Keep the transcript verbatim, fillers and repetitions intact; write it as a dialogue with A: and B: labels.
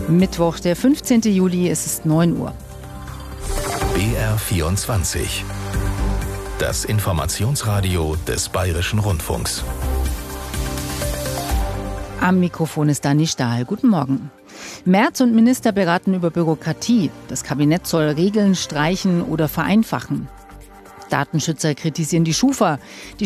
A: Mittwoch, der fünfzehnten Juli, es ist neun Uhr.
B: B R vierundzwanzig. Das Informationsradio des Bayerischen Rundfunks.
A: Am Mikrofon ist Dani Stahl. Guten Morgen. Merz und Minister beraten über Bürokratie. Das Kabinett soll Regeln streichen oder vereinfachen. Datenschützer kritisieren die Schufa. Die